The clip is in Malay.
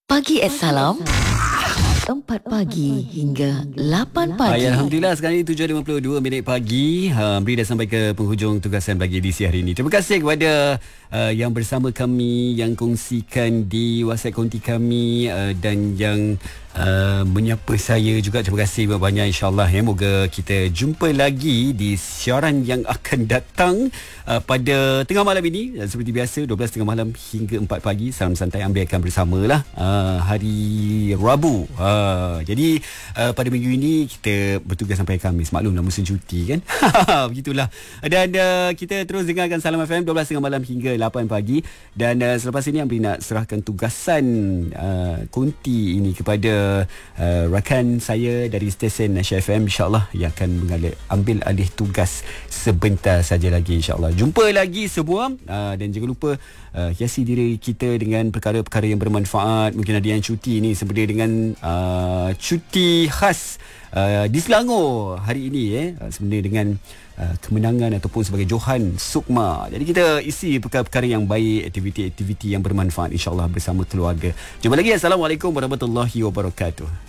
Pagi Salam 4 pagi hingga 8 pagi. Alhamdulillah sekarang ini 7.52 minit pagi. Beri dah sampai ke penghujung tugasan pagi edisi hari ini. Terima kasih kepada yang bersama kami, yang kongsikan di WhatsApp konti kami dan yang menyapa saya juga. Terima kasih banyak, insyaAllah ya. Moga kita jumpa lagi di siaran yang akan datang pada tengah malam ini. Seperti biasa 12 tengah malam hingga 4 pagi. Salam santai ambil akan bersamalah hari Rabu. Jadi pada minggu ini kita bertugas sampai Khamis. Maklumlah musim cuti kan. Begitulah. Dan kita terus dengarkan Salam FM 12 tengah malam hingga 8 pagi. Dan selepas ini Amri nak serahkan tugasan konti ini kepada rakan saya dari stesen Nasya FM, insyaAllah, yang akan ambil alih tugas sebentar saja lagi, insyaAllah. Jumpa lagi semua dan jangan lupa hiasi diri kita dengan perkara-perkara yang bermanfaat. Mungkin ada yang cuti ni sebenarnya dengan cuti khas di Selangor hari ini sebenarnya dengan kemenangan ataupun sebagai Johan Sukma. Jadi kita isi perkara-perkara yang baik, aktiviti-aktiviti yang bermanfaat, insyaAllah, bersama keluarga. Jumpa lagi. Assalamualaikum warahmatullahi wabarakatuh.